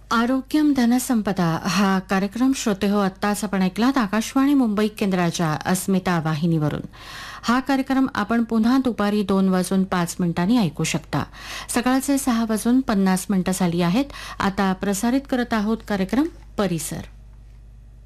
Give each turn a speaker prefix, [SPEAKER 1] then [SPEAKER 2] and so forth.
[SPEAKER 1] आरोग्यम धनसंपदा हा कार्यक्रम श्रोते हो आत्ताच आपण ऐकलात आकाशवाणी मुंबई केंद्राच्या अस्मिता वाहिनीवरून. हा कार्यक्रम आपण पुन्हा दुपारी 2:05 ऐकू शकता. सकाळचे 6:50 झाली आहेत. आता प्रसारित करत आहोत कार्यक्रम परिसर.